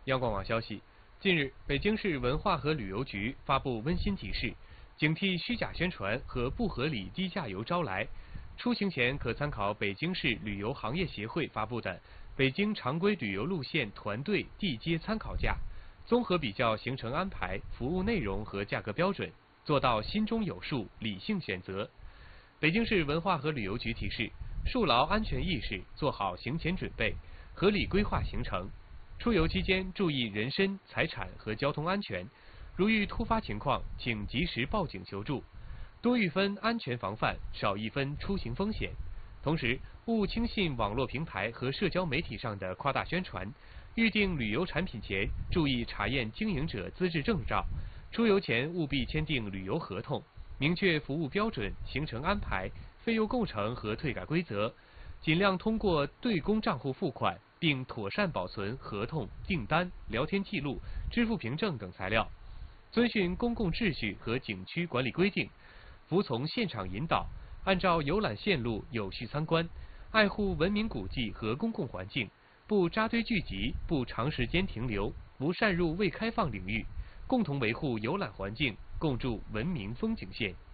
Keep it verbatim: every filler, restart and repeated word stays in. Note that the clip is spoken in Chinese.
央广网消息，近日，北京市文化和旅游局发布温馨提示，警惕虚假宣传和不合理低价游招来。出行前可参考北京市旅游行业协会发布的《北京常规旅游路线团队地接参考价》，综合比较行程安排、服务内容和价格标准，做到心中有数，理性选择。北京市文化和旅游局提示，树牢安全意识，做好行前准备，合理规划行程。出游期间注意人身、财产和交通安全，如遇突发情况，请及时报警求助。多一分安全防范，少一分出行风险。同时，勿轻信网络平台和社交媒体上的夸大宣传。预订旅游产品前，注意查验经营者资质证照。出游前务必签订旅游合同，明确服务标准、行程安排、费用构成和退改规则。尽量通过对公账户付款，并妥善保存合同、订单、聊天记录、支付凭证等材料。遵循公共秩序和景区管理规定，服从现场引导，按照游览线路有序参观，爱护文明古迹和公共环境，不扎堆聚集，不长时间停留，不擅入未开放领域，共同维护游览环境，共筑文明风景线。